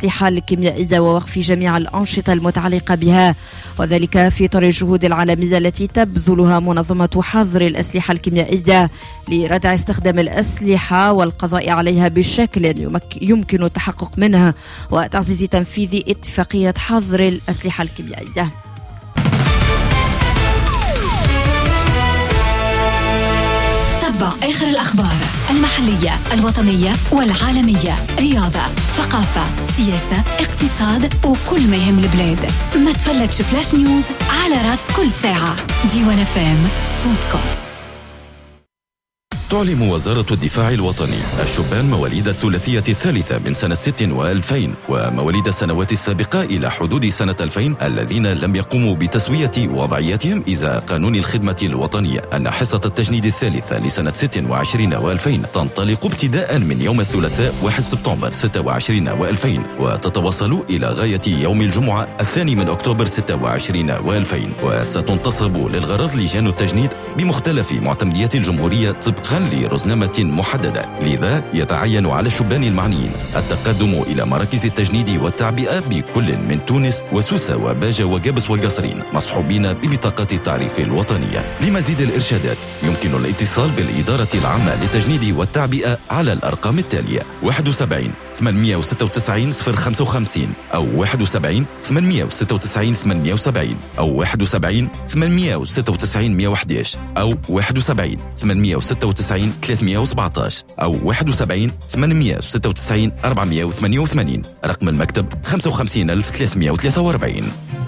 الأسلحة الكيميائية ووقف جميع الأنشطة المتعلقة بها، وذلك في إطار الجهود العالمية التي تبذلها منظمة حظر الأسلحة الكيميائية لردع استخدام الأسلحة والقضاء عليها بشكل يمكن التحقق منه وتعزيز تنفيذ اتفاقية حظر الأسلحة الكيميائية. تابع آخر الأخبار المحلية الوطنية والعالمية، رياضة، ثقافة، سياسة، اقتصاد وكل ما يهم البلاد. ما تفلتش فلاش نيوز على راس كل ساعة. ديوان FM صوتكم. تعلم وزارة الدفاع الوطني الشبان مواليد الثلاثية الثالثة من سنة 60 و2000 ومواليد السنوات السابقة إلى حدود سنة 2000 الذين لم يقوموا بتسوية وضعياتهم إذا قانون الخدمة الوطنية أن حصة التجنيد الثالثة لسنة 26 و2000 تنطلق ابتداء من يوم الثلاثاء 1 سبتمبر 26 و2000 وتتواصل إلى غاية يوم الجمعة 2 من أكتوبر 26 و2000 وستنتصب للغرض لجان التجنيد بمختلف معتمديات الجمهورية طبقا لرزنامة محددة. لذا يتعين على الشبان المعنيين التقدم إلى مراكز التجنيد والتعبئة بكل من تونس وسوسة وباجة وجابس والقصرين مصحوبين ببطاقات التعريف الوطنية. لمزيد الإرشادات يمكن الاتصال بالإدارة العامة للتجنيد والتعبئة على الأرقام التالية: 71 896 055 أو 71 896 78 أو 71 896 111 أو 71 896 317 أو 71 896 488. رقم المكتب 55343.